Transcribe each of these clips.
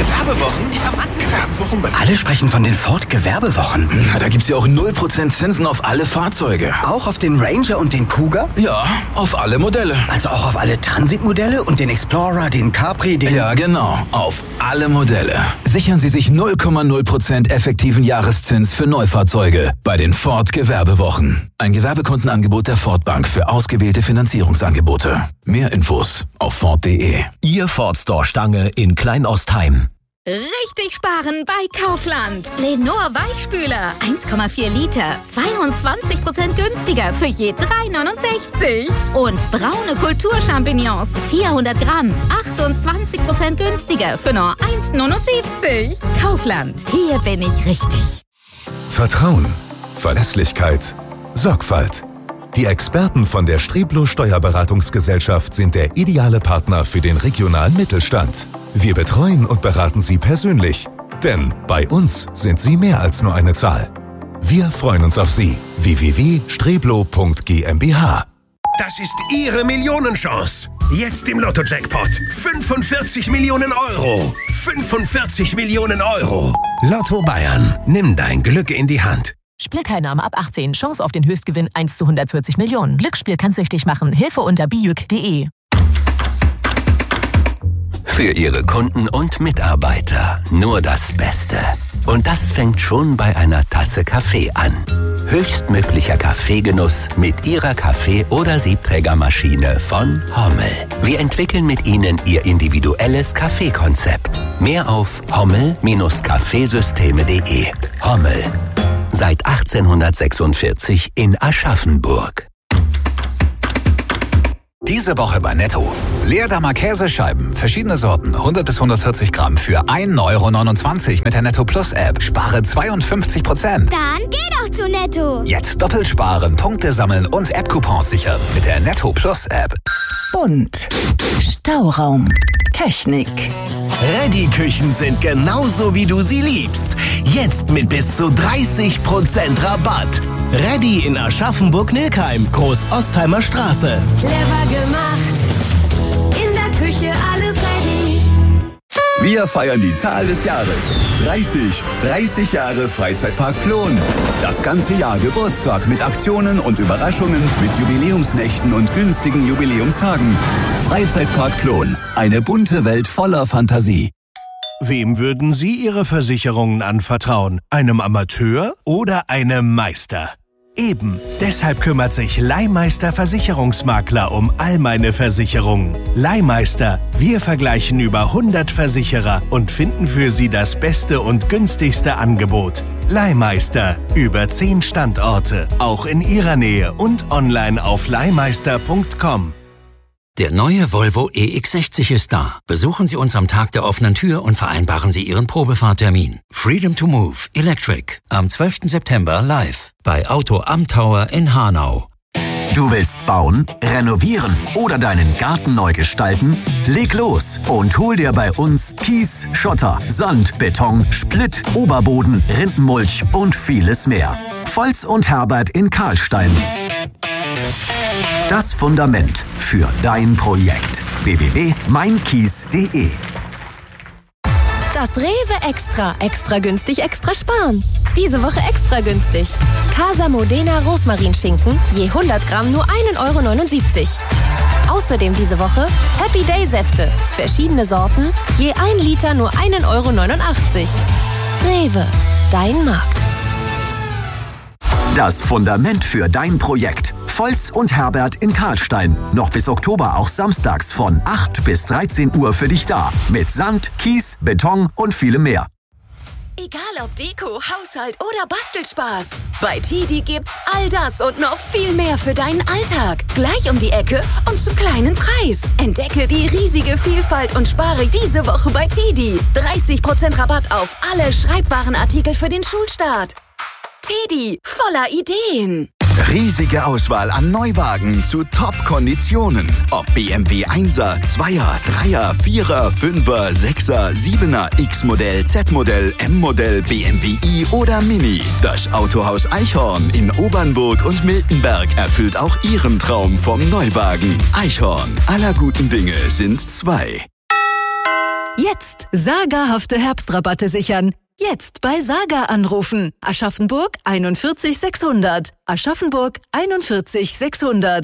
Gewerbewochen? Ja, Mann. Gewerbewochen? Alle sprechen von den Ford-Gewerbewochen. Na, da gibt's ja auch 0% Zinsen auf alle Fahrzeuge. Auch auf den Ranger und den Cougar? Ja, auf alle Modelle. Also auch auf alle Transit-Modelle und den Explorer, den Capri, den... Ja, genau. Auf alle Modelle. Sichern Sie sich 0,0% effektiven Jahreszins für Neufahrzeuge bei den Ford Gewerbewochen. Ein Gewerbekundenangebot der Ford Bank für ausgewählte Finanzierungsangebote. Mehr Infos auf Ford.de. Ihr Ford Store Stange in Kleinostheim. Richtig sparen bei Kaufland. Lenor Weichspüler 1,4 Liter, 22% günstiger für je 3,69. Und braune Kulturchampignons 400 Gramm, 28% günstiger für nur 1,79. Kaufland, hier bin ich richtig. Vertrauen, Verlässlichkeit, Sorgfalt. Die Experten von der Streblo Steuerberatungsgesellschaft sind der ideale Partner für den regionalen Mittelstand. Wir betreuen und beraten Sie persönlich, denn bei uns sind Sie mehr als nur eine Zahl. Wir freuen uns auf Sie. www.streblo.gmbh. Das ist Ihre Millionenchance. Jetzt im Lotto-Jackpot. 45 Millionen Euro. 45 Millionen Euro. Lotto Bayern. Nimm dein Glück in die Hand. Spielteilnahme ab 18. Chance auf den Höchstgewinn 1 zu 140 Millionen. Glücksspiel kann süchtig machen. Hilfe unter biüc.de. Für Ihre Kunden und Mitarbeiter nur das Beste. Und das fängt schon bei einer Tasse Kaffee an. Höchstmöglicher Kaffeegenuss mit Ihrer Kaffee- oder Siebträgermaschine von Hommel. Wir entwickeln mit Ihnen Ihr individuelles Kaffeekonzept. Mehr auf hommel-kaffeesysteme.de. Hommel. Seit 1846 in Aschaffenburg. Diese Woche bei Netto. Leerdammer Käsescheiben, verschiedene Sorten, 100 bis 140 Gramm für 1,29 € mit der Netto Plus App. Spare 52%. Dann geh doch zu Netto. Jetzt doppelt sparen, Punkte sammeln und App-Coupons sichern mit der Netto Plus App. Bunt. Stauraum. Technik. Reddy-Küchen sind genauso, wie du sie liebst. Jetzt mit bis zu 30% Rabatt. Reddy in Aschaffenburg-Nilkheim, Groß-Ostheimer Straße. Clever gemacht. In der Küche alles ready. Wir feiern die Zahl des Jahres. 30 Jahre Freizeitpark Plon. Das ganze Jahr Geburtstag mit Aktionen und Überraschungen, mit Jubiläumsnächten und günstigen Jubiläumstagen. Freizeitpark Plon. Eine bunte Welt voller Fantasie. Wem würden Sie Ihre Versicherungen anvertrauen? Einem Amateur oder einem Meister? Eben, deshalb kümmert sich Leihmeister Versicherungsmakler um all meine Versicherungen. Leihmeister, wir vergleichen über 100 Versicherer und finden für Sie das beste und günstigste Angebot. Leihmeister, über 10 Standorte, auch in Ihrer Nähe und online auf leihmeister.com. Der neue Volvo EX60 ist da. Besuchen Sie uns am Tag der offenen Tür und vereinbaren Sie Ihren Probefahrtermin. Freedom to Move Electric am 12. September live bei Auto am Tower in Hanau. Du willst bauen, renovieren oder deinen Garten neu gestalten? Leg los und hol dir bei uns Kies, Schotter, Sand, Beton, Splitt, Oberboden, Rindenmulch und vieles mehr. Volz und Herbert in Karlstein. Das Fundament für dein Projekt. www.meinkies.de. Das Rewe Extra. Extra günstig, extra sparen. Diese Woche extra günstig. Casa Modena Rosmarinschinken, je 100 Gramm nur 1,79 €. Außerdem diese Woche Happy Day Säfte. Verschiedene Sorten, je 1 Liter nur 1,89 €. Rewe, dein Markt. Das Fundament für dein Projekt. Volz und Herbert in Karlstein. Noch bis Oktober auch samstags von 8 bis 13 Uhr für dich da. Mit Sand, Kies, Beton und vielem mehr. Egal ob Deko, Haushalt oder Bastelspaß. Bei TiDi gibt's all das und noch viel mehr für deinen Alltag. Gleich um die Ecke und zum kleinen Preis. Entdecke die riesige Vielfalt und spare diese Woche bei TiDi. 30% Rabatt auf alle Schreibwarenartikel für den Schulstart. TiDi, voller Ideen. Riesige Auswahl an Neuwagen zu Top-Konditionen. Ob BMW 1er, 2er, 3er, 4er, 5er, 6er, 7er, X-Modell, Z-Modell, M-Modell, BMW i oder Mini. Das Autohaus Eichhorn in Obernburg und Miltenberg erfüllt auch Ihren Traum vom Neuwagen. Eichhorn, aller guten Dinge sind 2. Jetzt sagerhafte Herbstrabatte sichern. Jetzt bei Saga anrufen. Aschaffenburg 41 600. Aschaffenburg 41 600.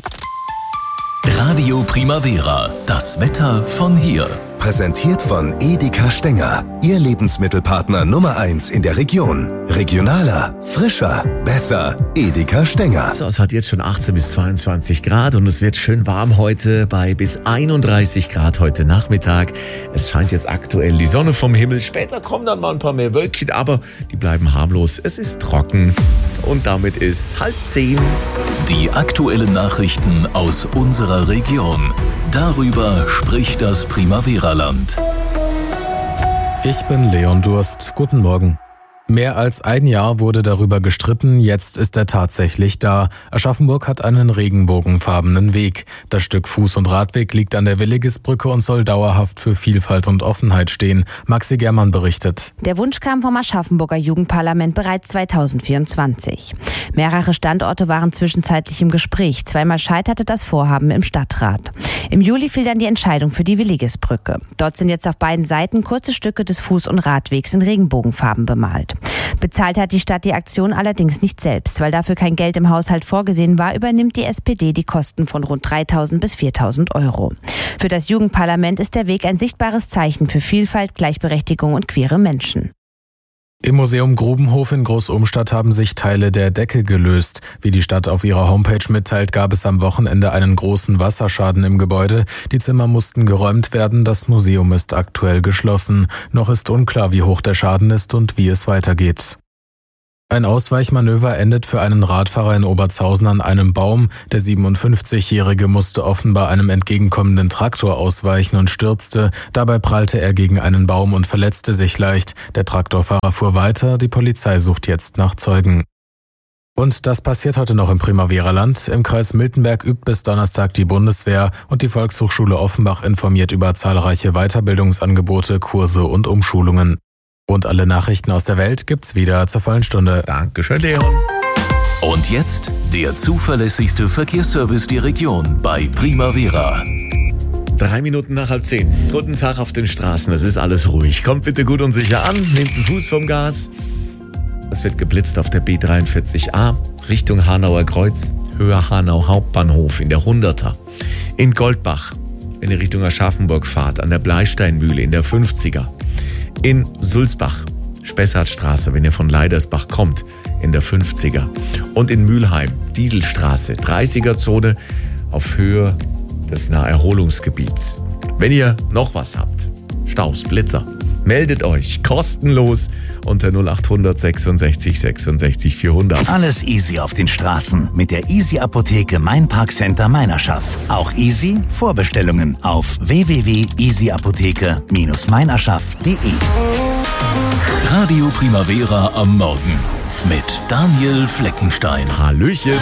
Radio Primavera, das Wetter von hier. Präsentiert von Edeka Stenger, Ihr Lebensmittelpartner Nummer 1 in der Region. Regionaler, frischer, besser. Edeka Stenger. So, es hat jetzt schon 18 bis 22 Grad und es wird schön warm heute bei bis 31 Grad heute Nachmittag. Es scheint jetzt aktuell die Sonne vom Himmel. Später kommen dann mal ein paar mehr Wölkchen, aber die bleiben harmlos. Es ist trocken und damit ist 9:30. Die aktuellen Nachrichten aus unserer Region. Darüber spricht das Primavera-Land. Ich bin Leon Durst. Guten Morgen. Mehr als ein Jahr wurde darüber gestritten, jetzt ist er tatsächlich da. Aschaffenburg hat einen regenbogenfarbenen Weg. Das Stück Fuß- und Radweg liegt an der Willigisbrücke und soll dauerhaft für Vielfalt und Offenheit stehen. Maxi Germann berichtet. Der Wunsch kam vom Aschaffenburger Jugendparlament bereits 2024. Mehrere Standorte waren zwischenzeitlich im Gespräch. Zweimal scheiterte das Vorhaben im Stadtrat. Im Juli fiel dann die Entscheidung für die Willigisbrücke. Dort sind jetzt auf beiden Seiten kurze Stücke des Fuß- und Radwegs in Regenbogenfarben bemalt. Bezahlt hat die Stadt die Aktion allerdings nicht selbst. Weil dafür kein Geld im Haushalt vorgesehen war, übernimmt die SPD die Kosten von rund 3.000 bis 4.000 Euro. Für das Jugendparlament ist der Weg ein sichtbares Zeichen für Vielfalt, Gleichberechtigung und queere Menschen. Im Museum Grubenhof in Großumstadt haben sich Teile der Decke gelöst. Wie die Stadt auf ihrer Homepage mitteilt, gab es am Wochenende einen großen Wasserschaden im Gebäude. Die Zimmer mussten geräumt werden, das Museum ist aktuell geschlossen. Noch ist unklar, wie hoch der Schaden ist und wie es weitergeht. Ein Ausweichmanöver endet für einen Radfahrer in Obertshausen an einem Baum. Der 57-Jährige musste offenbar einem entgegenkommenden Traktor ausweichen und stürzte. Dabei prallte er gegen einen Baum und verletzte sich leicht. Der Traktorfahrer fuhr weiter. Die Polizei sucht jetzt nach Zeugen. Und das passiert heute noch im Primavera-Land. Im Kreis Miltenberg übt bis Donnerstag die Bundeswehr und die Volkshochschule Offenbach informiert über zahlreiche Weiterbildungsangebote, Kurse und Umschulungen. Und alle Nachrichten aus der Welt gibt's wieder zur vollen Stunde. Dankeschön, Leon. Und jetzt der zuverlässigste Verkehrsservice der Region bei Primavera. 3 Minuten nach 9:30. Guten Tag auf den Straßen, es ist alles ruhig. Kommt bitte gut und sicher an, nehmt den Fuß vom Gas. Es wird geblitzt auf der B43a Richtung Hanauer Kreuz, Höhe Hanau Hauptbahnhof in der 100er. In Goldbach, wenn ihr Richtung Aschaffenburg fahrt, an der Bleisteinmühle in der 50er. In Sulzbach, Spessartstraße, wenn ihr von Leidersbach kommt, in der 50er. Und in Mülheim, Dieselstraße, 30er-Zone auf Höhe des Naherholungsgebiets. Wenn ihr noch was habt, Staus, Blitzer, meldet euch kostenlos unter 0800 66 66 400. Alles easy auf den Straßen mit der Easy Apotheke Main Park Center Meinerschaff. Auch easy Vorbestellungen auf www.easyapotheke-meinerschaff.de. Radio Primavera am Morgen mit Daniel Fleckenstein. Hallöchen.